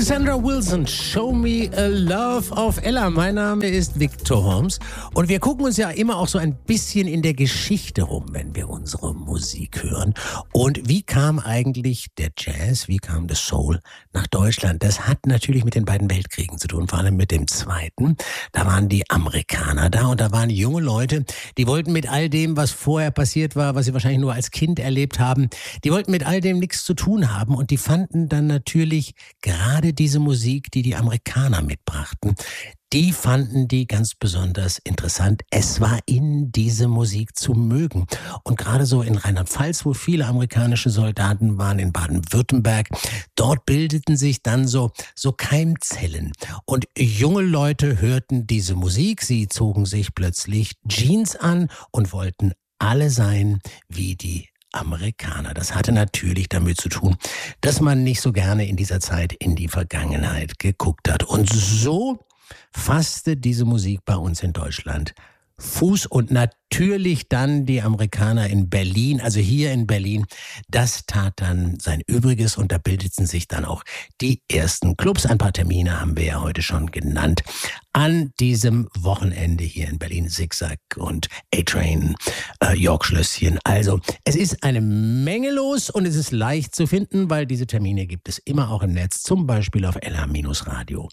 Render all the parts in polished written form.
Cassandra Wilson, Show Me a Love auf Ella. Mein Name ist Victor Holmes und wir gucken uns ja immer auch so ein bisschen in der Geschichte rum, wenn wir unsere Musik hören. Und wie kam eigentlich der Jazz, wie kam der Soul nach Deutschland? Das hat natürlich mit den beiden Weltkriegen zu tun, vor allem mit dem Zweiten. Da waren die Amerikaner da und da waren junge Leute, die wollten mit all dem, was vorher passiert war, was sie wahrscheinlich nur als Kind erlebt haben, die wollten mit all dem nichts zu tun haben und die fanden dann natürlich gerade diese Musik, die die Amerikaner mitbrachten, die fanden die ganz besonders interessant. Es war in diese Musik zu mögen. Und gerade so in Rheinland-Pfalz, wo viele amerikanische Soldaten waren, in Baden-Württemberg, dort bildeten sich dann so Keimzellen. Und junge Leute hörten diese Musik, sie zogen sich plötzlich Jeans an und wollten alle sein wie die Amerikaner. Das hatte natürlich damit zu tun, dass man nicht so gerne in dieser Zeit in die Vergangenheit geguckt hat. Und so fasste diese Musik bei uns in Deutschland Fuß und natürlich dann die Amerikaner in Berlin, also hier in Berlin, das tat dann sein Übriges und da bildeten sich dann auch die ersten Clubs. Ein paar Termine haben wir ja heute schon genannt. An diesem Wochenende hier in Berlin, Zigzag und A-Train, York-Schlösschen. Also es ist eine Menge los und es ist leicht zu finden, weil diese Termine gibt es immer auch im Netz, zum Beispiel auf ella-radio.de.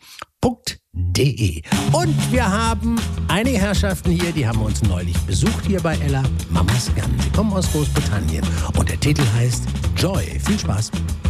Und wir haben einige Herrschaften hier, die haben uns neulich besucht hier bei Ella, Mamas Gun. Sie kommen aus Großbritannien und der Titel heißt Joy. Viel Spaß.